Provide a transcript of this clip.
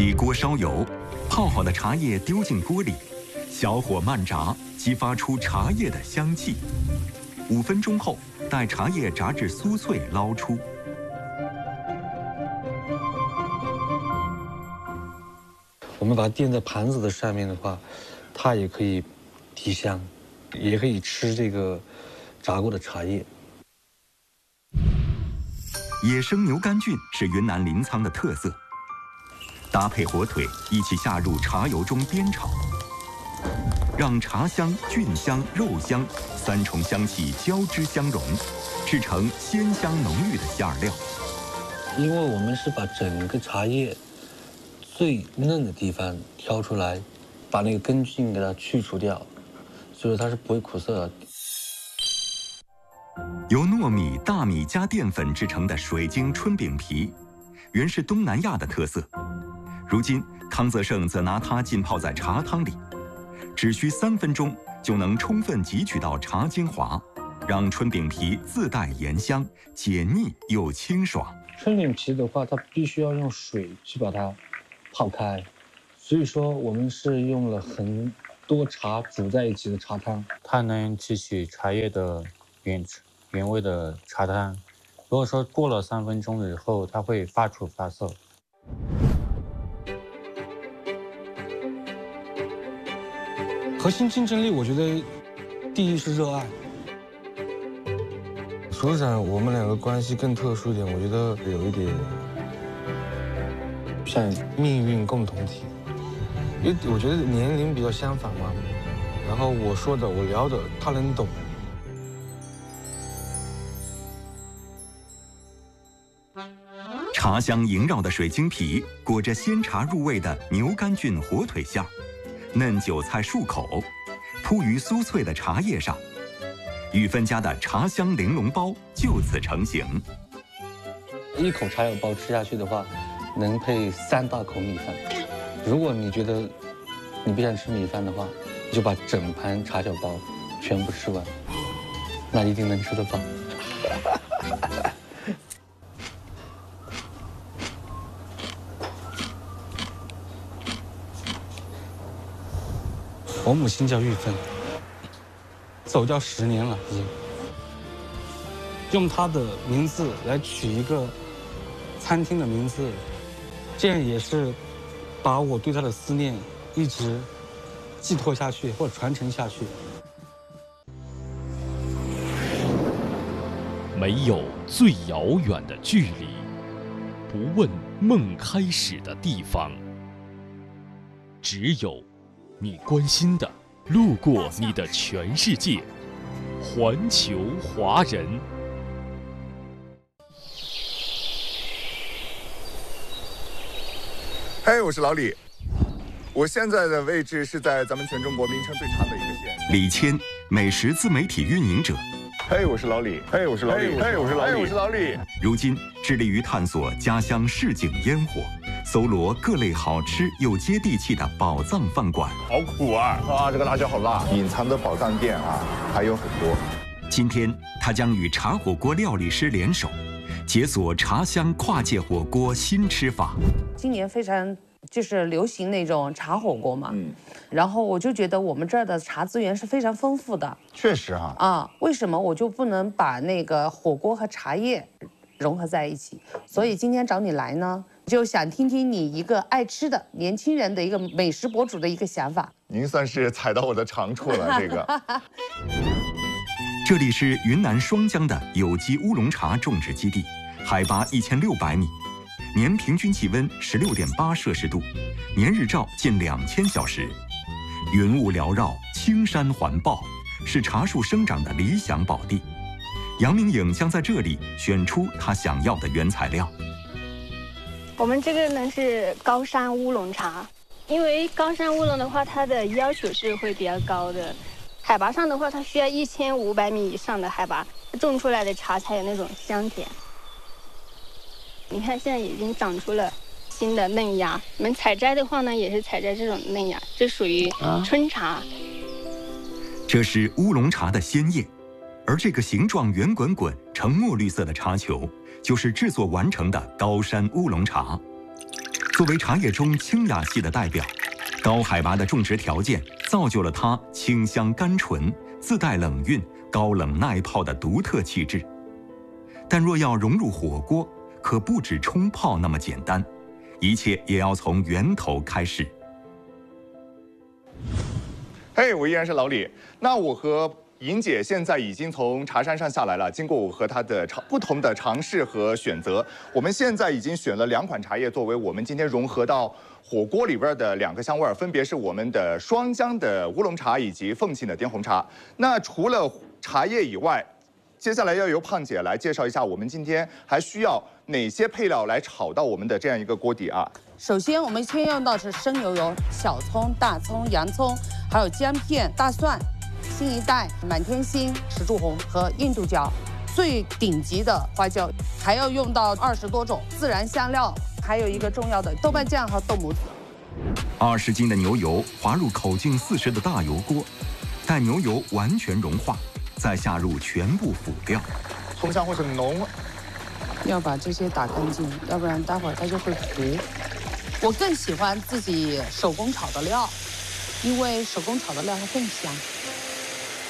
起锅烧油，泡好的茶叶丢进锅里，小火慢炸，激发出茶叶的香气。5分钟后，待茶叶炸至酥脆，捞出。 我们把它垫在盘子的上面的话，它也可以提香，也可以吃这个炸过的茶叶。 野生牛肝菌是云南临沧的特色，搭配火腿一起下入茶油中煸炒，让茶香、菌香、肉香3重香气交织相融，制成鲜香浓郁的馅料。 因为我们是把整个茶叶最嫩的地方挑出来，把那个根菌给它去除掉，所以它是不会苦涩的。 由糯米、大米加淀粉制成的水晶春饼皮，原是东南亚的特色。如今，康泽盛则拿它浸泡在茶汤里，只需3分钟就能充分汲取到茶精华，让春饼皮自带盐香，解腻又清爽。 春饼皮的话，它必须要用水去把它泡开，所以说我们是用了很多茶煮在一起的茶汤， 它能提取茶叶的原味的茶汤。如果说过了3分钟以后，它会发出发涩。 核心竞争力，我觉得第一是热爱。所长，我们2个关系更特殊一点，我觉得有一点像命运共同体，因为我觉得年龄比较相仿嘛，然后我说的我聊的他能懂。 茶香萦绕的水晶皮裹着鲜茶入味的牛肝菌火腿馅儿，嫩韭菜漱口，铺于酥脆的茶叶上，与分家的茶香玲珑包就此成型。 1口茶叶包吃下去的话，能配3大口米饭。如果你觉得你不想吃米饭的话，你就把整盘茶小包全部吃完，那一定能吃得饱。我母亲叫玉芬，走掉10年了，已经。用她的名字来取一个餐厅的名字，这样也是把我对她的思念一直寄托下去或者传承下去。 没有最遥远的距离，不问梦开始的地方，只有你关心的，路过你的全世界。环球华人。 嘿，我是老李，我现在的位置是在咱们全中国名称最长的一个县。 李谦，美食自媒体运营者。 嘿，我是老李。嘿，我是老李。嘿，我是老李。我是老李。 如今致力于探索家乡市井烟火，搜罗各类好吃又接地气的宝藏饭馆。 好苦啊！啊，这个辣椒好辣。隐藏的宝藏店啊，还有很多。 今天他将与茶火锅料理师联手，解锁茶香跨界火锅新吃法。 今年非常就是流行那种茶火锅嘛，然后我就觉得我们这儿的茶资源是非常丰富的。 确实哈。 为什么我就不能把那个火锅和茶叶融合在一起？所以今天找你来呢，就想听听你一个爱吃的年轻人的一个美食博主的一个想法。 您算是踩到我的长处了，这个。 这里是云南双江的有机乌龙茶种植基地，海拔1600米，年平均气温16.8摄氏度，年日照近2000小时，云雾缭绕，青山环抱，是茶树生长的理想宝地。杨明颖将在这里选出他想要的原材料。 我们这个呢是高山乌龙茶，因为高山乌龙的话，它的要求是会比较高的。海拔上的话，它需要1500米以上的海拔，种出来的茶才有那种香甜。你看，现在已经长出了新的嫩芽。我们采摘的话呢，也是采摘这种嫩芽，这属于春茶。 这是乌龙茶的鲜叶，而这个形状圆滚滚、呈墨绿色的茶球，就是制作完成的高山乌龙茶。 作为茶叶中清雅系的代表，高海拔的种植条件造就了它清香甘醇、自带冷韵、高冷耐泡的独特气质。但若要融入火锅，可不止冲泡那么简单，一切也要从源头开始。 嘿，我依然是老李。那我和莹姐现在已经从茶山上下来了，经过我和她的不同的尝试和选择，我们现在已经选了2款茶叶作为我们今天融合到火锅里边的2个香味儿，分别是我们的双江的乌龙茶以及凤庆的滇红茶。那除了茶叶以外，接下来要由胖姐来介绍一下我们今天还需要哪些配料来炒到我们的这样一个锅底啊。 首先，我们先用到是生牛油、小葱、大葱、洋葱，还有姜片、大蒜、新一代、满天星、石柱红和印度椒，最顶级的花椒，还要用到20多种自然香料，还有一个重要的豆瓣酱和豆母。 20斤的牛油滑入口径40的大油锅，待牛油完全融化，再下入全部辅料。 葱香会很浓， 要把这些打干净，要不然待会儿它就会糊。我更喜欢自己手工炒的料，因为手工炒的料它更香。